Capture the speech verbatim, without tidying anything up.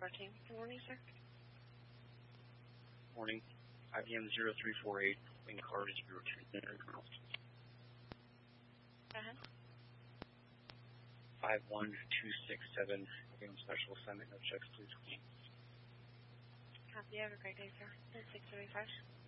fourteen. Good morning, sir. Morning. I B M zero three four eight, wing car zero two zero. Go ahead. five one two six seven, I B M special assignment, no checks, please. Copy. Have a great day, sir. six seventy-five.